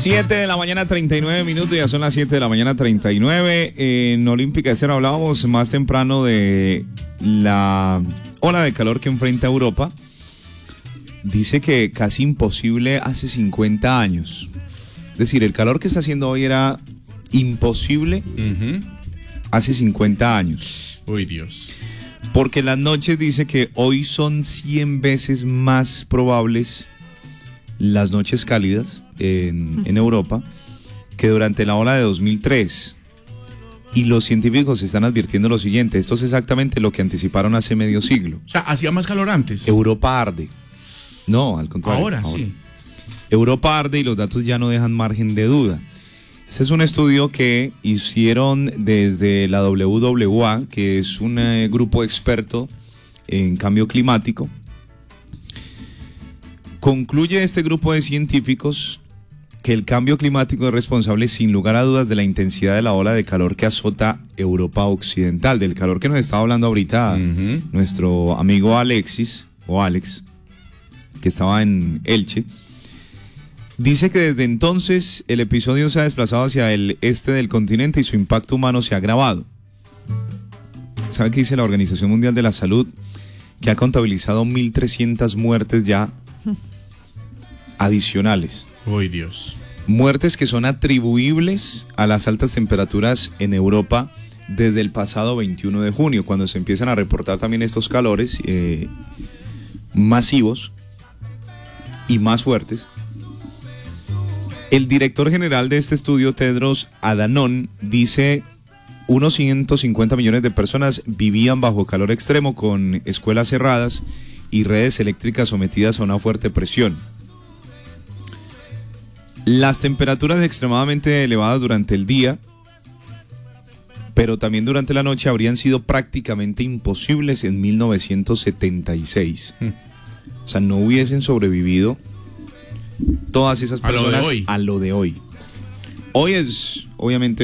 7 de la mañana, 39 minutos, ya son las 7 de la mañana, 39. En Olímpica de Cero hablábamos más temprano de la ola de calor que enfrenta Europa. Dice que casi imposible hace 50 años. Es decir, el calor que está haciendo hoy era imposible hace 50 años. Uy, Dios. Porque las noches dice que hoy son 100 veces más probables las noches cálidas en Europa que durante la ola de 2003. Y los científicos están advirtiendo lo siguiente: esto es exactamente lo que anticiparon hace medio siglo. O sea, hacía más calor antes. Europa arde. No, al contrario. Ahora sí. Europa arde y los datos ya no dejan margen de duda. Este es un estudio que hicieron desde la WWA, que es un grupo experto en cambio climático. Concluye este grupo de científicos que el cambio climático es responsable sin lugar a dudas de la intensidad de la ola de calor que azota Europa occidental, del calor que nos estaba hablando ahorita nuestro amigo Alex, que estaba en Elche. Dice que desde entonces el episodio se ha desplazado hacia el este del continente y su impacto humano se ha agravado. ¿Sabe qué dice la Organización Mundial de la Salud? Que ha contabilizado 1.300 muertes ya adicionales. Uy, Dios. Muertes que son atribuibles a las altas temperaturas en Europa desde el pasado 21 de junio, cuando se empiezan a reportar también estos calores masivos y más fuertes. El director general de este estudio, Tedros Adhanom, dice: unos 150 millones de personas vivían bajo calor extremo con escuelas cerradas y redes eléctricas sometidas a una fuerte presión. Las temperaturas extremadamente elevadas durante el día, pero también durante la noche, habrían sido prácticamente imposibles en 1976. O sea, no hubiesen sobrevivido todas esas personas a lo de hoy. Hoy es, obviamente,